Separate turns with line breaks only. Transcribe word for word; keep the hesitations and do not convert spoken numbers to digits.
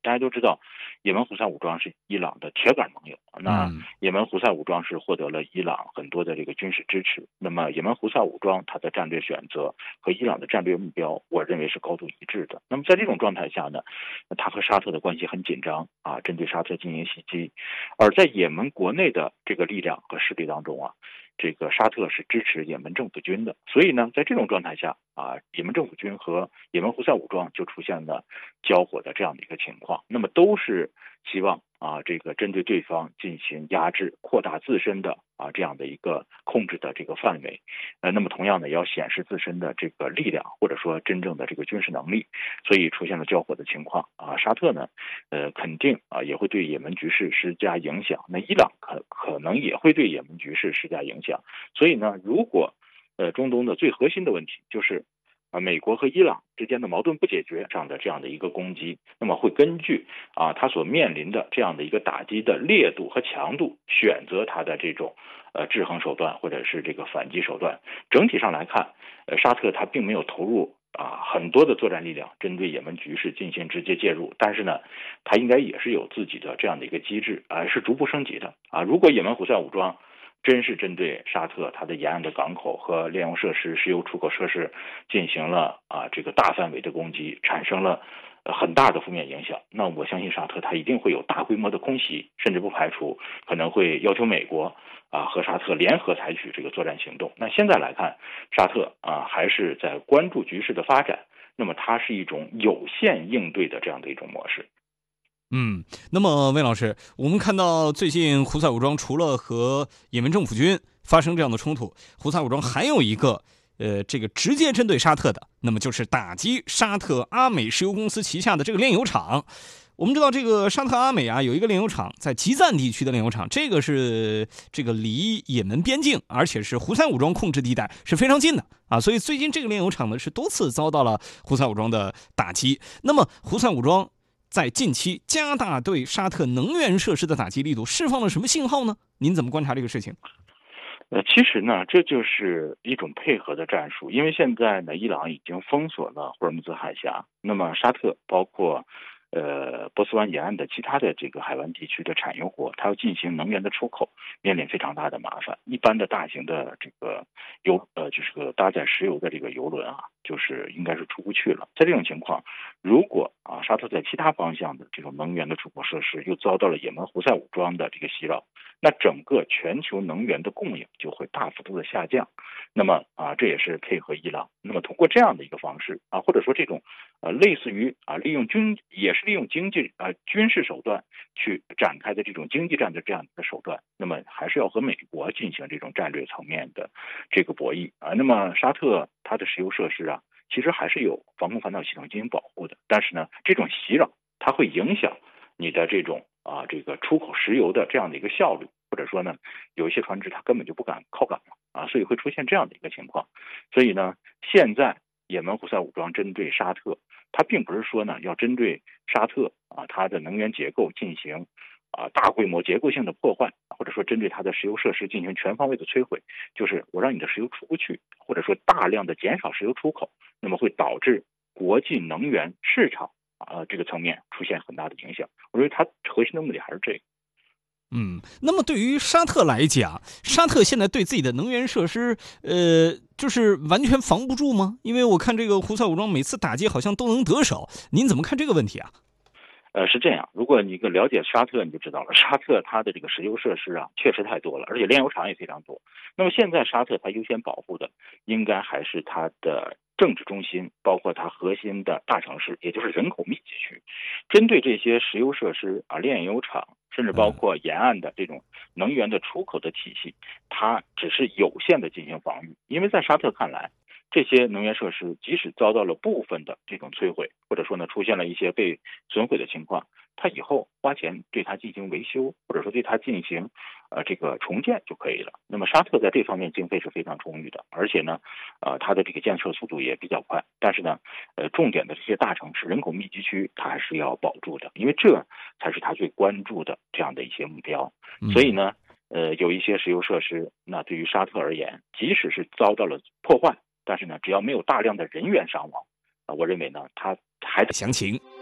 大家都知道，也门胡塞武装是伊朗的铁杆盟友，那也门胡塞武装是获得了伊朗很多的这个军事支持。那么也门胡塞武装它的战略选择和伊朗的战略目标，我认为是高度一致的。那么在这种状态下呢，他和沙特的关系很紧张啊，针对沙特进行袭击。而在也门国内的这个力量和势力当中啊，这个沙特是支持也门政府军的，所以呢，在这种状态下啊，也门政府军和也门胡塞武装就出现了交火的这样的一个情况。那么都是希望啊，这个针对对方进行压制，扩大自身的啊这样的一个控制的这个范围。呃，那么同样呢，也要显示自身的这个力量，或者说真正的这个军事能力。所以出现了交火的情况啊。沙特呢，呃，肯定啊也会对也门局势施加影响。那伊朗可可能也会对也门局势施加影响。所以呢，如果呃中东的最核心的问题就是啊美国和伊朗之间的矛盾不解决这样的这样的一个攻击，那么会根据啊他所面临的这样的一个打击的烈度和强度，选择他的这种呃制衡手段或者是这个反击手段。整体上来看，呃沙特他并没有投入啊，很多的作战力量针对也门局势进行直接介入，但是呢，它应该也是有自己的这样的一个机制，啊，是逐步升级的啊。如果也门胡塞武装真是针对沙特它的沿岸的港口和炼油设施、石油出口设施进行了啊这个大范围的攻击，产生了很大的负面影响，那我相信沙特它一定会有大规模的空袭，甚至不排除可能会要求美国啊和沙特联合采取这个作战行动。那现在来看，沙特啊还是在关注局势的发展，那么它是一种有限应对的这样的一种模式。
嗯，那么魏老师，我们看到最近胡塞武装除了和也门政府军发生这样的冲突，胡塞武装还有一个呃，这个直接针对沙特的，那么就是打击沙特阿美石油公司旗下的这个炼油厂。我们知道这个沙特阿美啊，有一个炼油厂在吉赞地区的炼油厂，这个是这个离也门边境，而且是胡塞武装控制地带，是非常近的啊。所以最近这个炼油厂呢是多次遭到了胡塞武装的打击。那么胡塞武装在近期加大对沙特能源设施的打击力度，释放了什么信号呢？您怎么观察这个事情？
呃，其实呢，这就是一种配合的战术，因为现在呢，伊朗已经封锁了霍尔木兹海峡，那么沙特包括呃波斯湾沿岸的其他的这个海湾地区的产油国，它要进行能源的出口，面临非常大的麻烦。一般的大型的这个油呃就是个搭载石油的这个油轮啊，就是应该是出不去了。在这种情况，如果啊沙特在其他方向的这种能源的出口设施又遭到了也门胡塞武装的这个袭扰，那整个全球能源的供应就会大幅度的下降。那么啊，这也是配合伊朗。那么通过这样的一个方式啊，或者说这种呃类似于啊利用军也是利用经济啊军事手段去展开的这种经济战的这样的手段，那么还是要和美国进行这种战略层面的这个博弈啊。那么沙特它的石油设施啊，其实还是有防空反导系统进行保护的，但是呢，这种袭扰它会影响你的这种啊这个出口石油的这样的一个效率，或者说呢，有一些船只它根本就不敢靠港了啊，所以会出现这样的一个情况。所以呢，现在也门胡塞武装针对沙特，它并不是说呢要针对沙特啊它的能源结构进行啊大规模结构性的破坏，或者说针对它的石油设施进行全方位的摧毁，就是我让你的石油出不去，或者说大量的减少石油出口，那么会导致国际能源市场啊这个层面出现很大的影响。我认为它核心的目的还是这个。
嗯，那么对于沙特来讲，沙特现在对自己的能源设施，呃，就是完全防不住吗？因为我看这个胡塞武装每次打击好像都能得手，您怎么看这个问题啊？
呃，是这样，如果你个了解沙特，你就知道了，沙特它的这个石油设施啊，确实太多了，而且炼油厂也非常多。那么现在沙特它优先保护的，应该还是它的政治中心，包括它核心的大城市，也就是人口密集区。针对这些石油设施啊、炼油厂，甚至包括沿岸的这种能源的出口的体系，它只是有限的进行防御，因为在沙特看来，这些能源设施即使遭到了部分的这种摧毁，或者说呢出现了一些被损毁的情况，它以后花钱对它进行维修，或者说对它进行呃这个重建就可以了。那么沙特在这方面经费是非常充裕的，而且呢，呃它的这个建设速度也比较快。但是呢，呃重点的这些大城市、人口密集区，它还是要保住的，因为这才是它最关注的这样的一些目标。所以呢，呃有一些石油设施，那对于沙特而言，即使是遭到了破坏，但是呢，只要没有大量的人员伤亡，啊，我认为呢，它还
详情。